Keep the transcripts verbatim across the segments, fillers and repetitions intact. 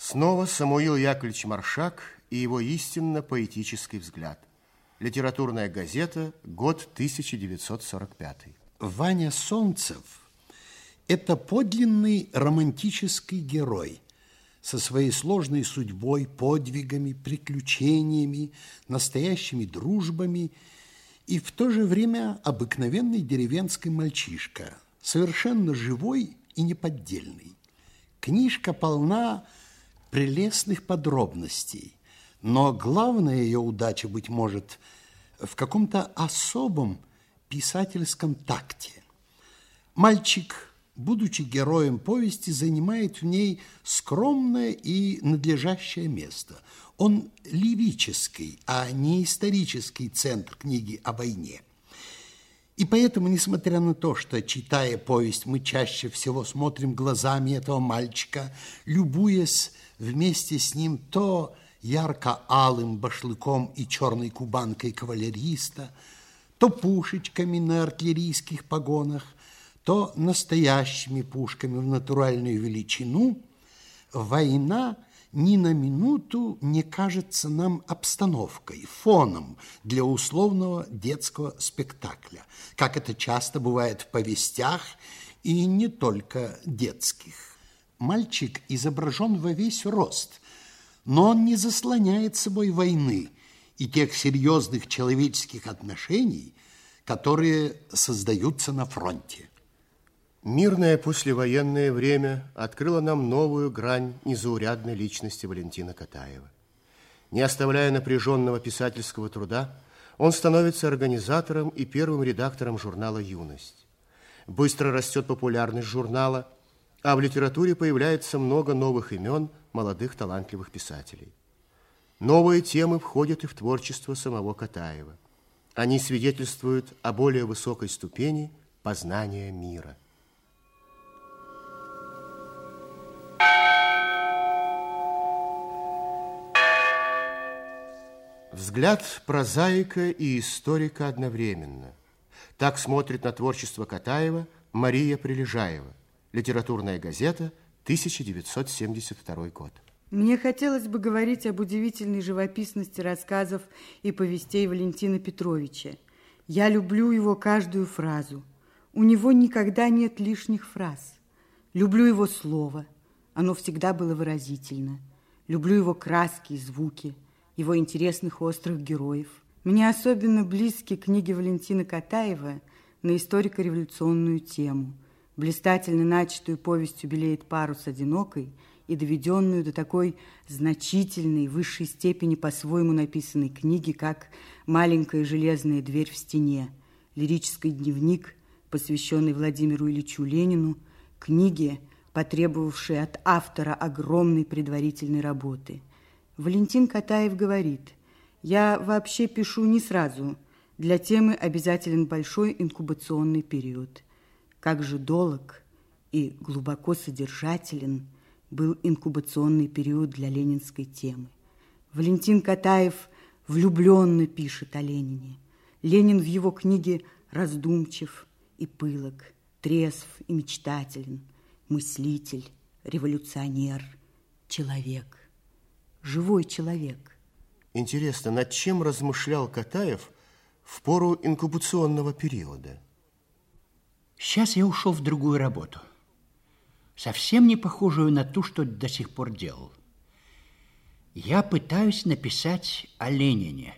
Снова Самуил Яковлевич Маршак и его истинно-поэтический взгляд. Литературная газета, год тысяча девятьсот сорок пятый. Ваня Солнцев – это подлинный романтический герой со своей сложной судьбой, подвигами, приключениями, настоящими дружбами и в то же время обыкновенный деревенский мальчишка, совершенно живой и неподдельный. Книжка полна прелестных подробностей, но главная ее удача, быть может, в каком-то особом писательском такте. Мальчик, будучи героем повести, занимает в ней скромное и надлежащее место. Он лирический, а не исторический центр книги о войне. И поэтому, несмотря на то, что, читая повесть, мы чаще всего смотрим глазами этого мальчика, любуясь вместе с ним то ярко-алым башлыком и черной кубанкой кавалериста, то пушечками на артиллерийских погонах, то настоящими пушками в натуральную величину, война ни на минуту не кажется нам обстановкой, фоном для условного детского спектакля, как это часто бывает в повестях и не только детских. Мальчик изображен во весь рост, но он не заслоняет собой войны и тех серьезных человеческих отношений, которые создаются на фронте. Мирное послевоенное время открыло нам новую грань незаурядной личности Валентина Катаева. Не оставляя напряженного писательского труда, он становится организатором и первым редактором журнала «Юность». Быстро растет популярность журнала, а в литературе появляется много новых имен молодых талантливых писателей. Новые темы входят и в творчество самого Катаева. Они свидетельствуют о более высокой ступени познания мира. Взгляд прозаика и историка одновременно. Так смотрит на творчество Катаева Мария Прилежаева. Литературная газета, тысяча девятьсот семьдесят второй год. Мне хотелось бы говорить об удивительной живописности рассказов и повестей Валентина Петровича. Я люблю его каждую фразу. У него никогда нет лишних фраз. Люблю его слово. Оно всегда было выразительно. Люблю его краски и звуки, его интересных острых героев. Мне особенно близки книги Валентина Катаева на историко-революционную тему. Блистательно начатую повестью белеет парус одинокой и доведенную до такой значительной, высшей степени по-своему написанной книги, как «Маленькая железная дверь в стене», лирический дневник, посвященный Владимиру Ильичу Ленину, книги, потребовавшей от автора огромной предварительной работы. Валентин Катаев говорит: «Я вообще пишу не сразу. Для темы обязателен большой инкубационный период. Как же долг и глубоко содержателен был инкубационный период для ленинской темы. Валентин Катаев влюбленно пишет о Ленине. Ленин в его книге раздумчив и пылок, трезв и мечтателен, мыслитель, революционер, человек, живой человек». Интересно, над чем размышлял Катаев в пору инкубационного периода? Сейчас я ушел в другую работу, совсем не похожую на ту, что до сих пор делал. Я пытаюсь написать о Ленине.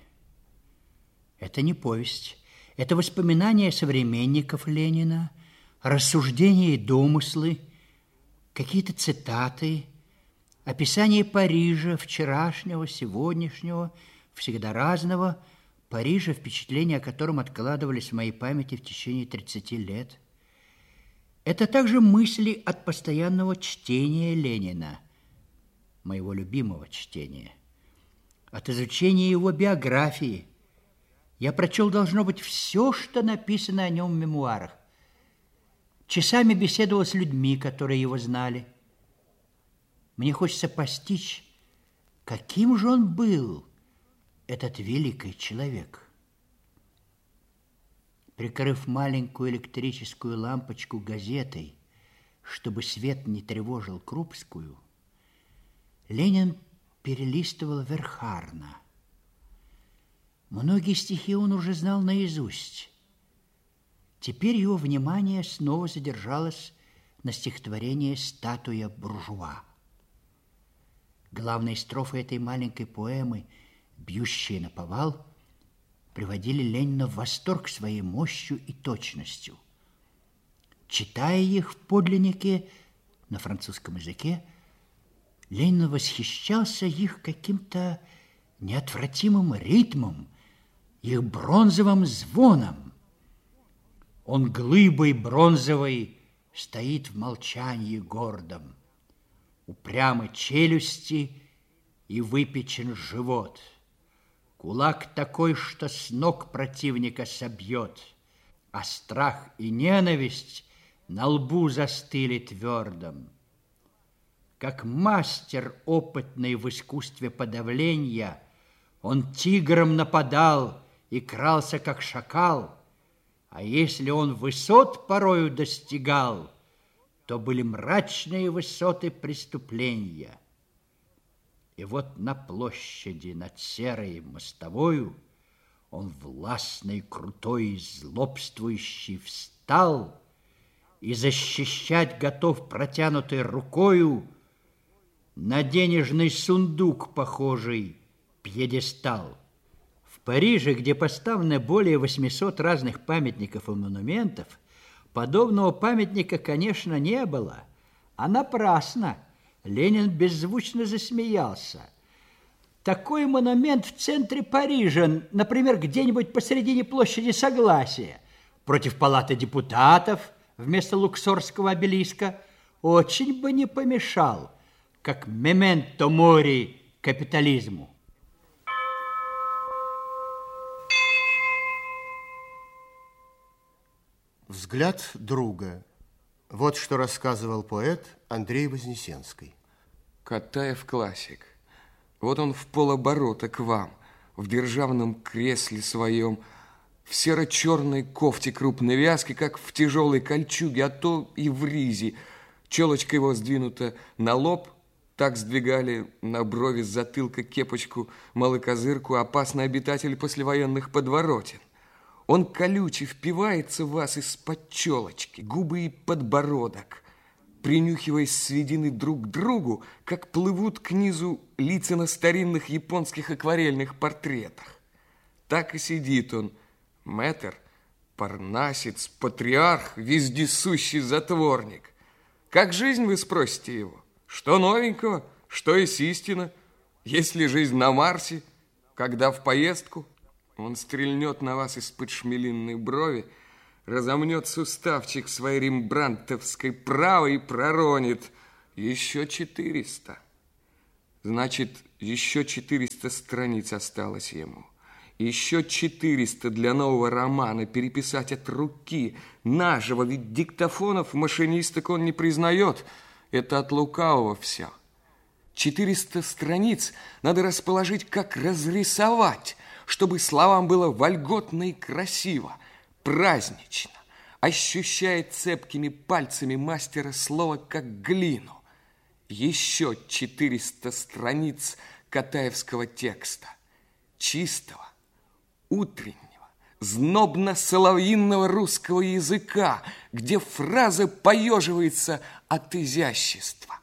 Это не повесть, это воспоминания современников Ленина, рассуждения и домыслы, какие-то цитаты, описание Парижа, вчерашнего, сегодняшнего, всегда разного, Парижа, впечатления о котором откладывались в моей памяти в течение тридцати лет. Это также мысли от постоянного чтения Ленина, моего любимого чтения, от изучения его биографии. Я прочел, должно быть, все, что написано о нем в мемуарах. Часами беседовал с людьми, которые его знали. Мне хочется постичь, каким же он был, этот великий человек. Прикрыв маленькую электрическую лампочку газетой, чтобы свет не тревожил Крупскую, Ленин перелистывал Верхарна. Многие стихи он уже знал наизусть. Теперь его внимание снова задержалось на стихотворении «Статуя буржуа». Главные строфы этой маленькой поэмы, бьющие наповал, приводили Ленина в восторг своей мощью и точностью. Читая их в подлиннике на французском языке, Ленин восхищался их каким-то неотвратимым ритмом, их бронзовым звоном. Он глыбой бронзовой стоит в молчании гордом, упрямы челюсти и выпечен живот. Кулак такой, что с ног противника собьет, а страх и ненависть на лбу застыли твердом. Как мастер опытный в искусстве подавления, он тигром нападал и крался, как шакал, а если он высот порою достигал, то были мрачные высоты преступления. И вот на площади над серой мостовою он властный, крутой и злобствующий встал и защищать готов протянутой рукою на денежный сундук похожий пьедестал. В Париже, где поставлено более восьмисот разных памятников и монументов, подобного памятника, конечно, не было, а напрасно. Ленин беззвучно засмеялся. Такой монумент в центре Парижа, например, где-нибудь посредине площади Согласия, против палаты депутатов вместо Луксорского обелиска, очень бы не помешал, как мементо мори капитализму. Взгляд друга. Вот что рассказывал поэт Андрей Вознесенский. Катаев классик. Вот он в полоборота к вам, в державном кресле своем, в серо-черной кофте крупной вязки, как в тяжелой кольчуге, а то и в ризе. Челочка его сдвинута на лоб, так сдвигали на брови с затылка кепочку, малокозырку опасный обитатель послевоенных подворотен. Он колюче впивается в вас из-под челочки, губы и подбородок, принюхиваясь с середины друг к другу, как плывут к низу лица на старинных японских акварельных портретах. Так и сидит он, мэтр, парнасец, патриарх, вездесущий затворник. Как жизнь, вы спросите его? Что новенького, что есть истина? Есть ли жизнь на Марсе? Когда в поездку? Он стрельнет на вас из-под шмелинной брови, разомнет суставчик своей рембрандтовской правой и проронит: еще четыреста. Значит, еще четыреста страниц осталось ему. Еще четыреста для нового романа переписать от руки, наживо, ведь диктофонов машинисток он не признает. Это от лукавого все. четыреста страниц надо расположить, как разрисовать, чтобы словам было вольготно и красиво, празднично, ощущая цепкими пальцами мастера слова, как глину. Еще четыреста страниц катаевского текста, чистого, утреннего, знобно-соловьиного русского языка, где фраза поеживается от изящества.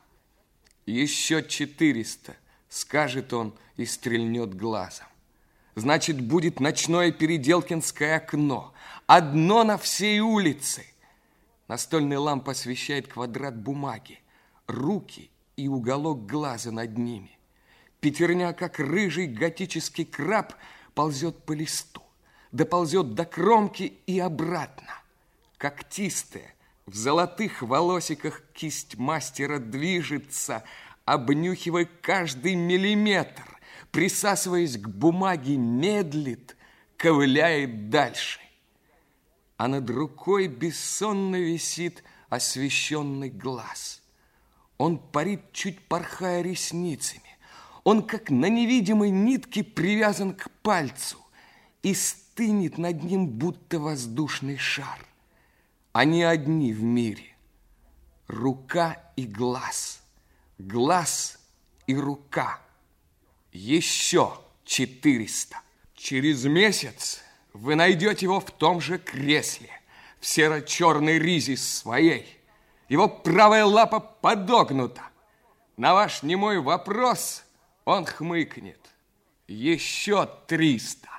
Еще четыреста, скажет он и стрельнет глазом. Значит, будет ночное переделкинское окно, одно на всей улице. Настольная лампа освещает квадрат бумаги, руки и уголок глаза над ними. Пятерня, как рыжий готический краб, ползет по листу, доползет до кромки и обратно. Когтистая, в золотых волосиках кисть мастера движется, обнюхивая каждый миллиметр, присасываясь к бумаге, медлит, ковыляет дальше. А над рукой бессонно висит освещенный глаз. Он парит, чуть порхая ресницами. Он, как на невидимой нитке, привязан к пальцу и стынет над ним, будто воздушный шар. Они одни в мире. Рука и глаз. Глаз и рука. Еще четыреста. Через месяц вы найдете его в том же кресле, в серо-черной ризе своей. Его правая лапа подогнута. На ваш немой вопрос он хмыкнет. Еще триста.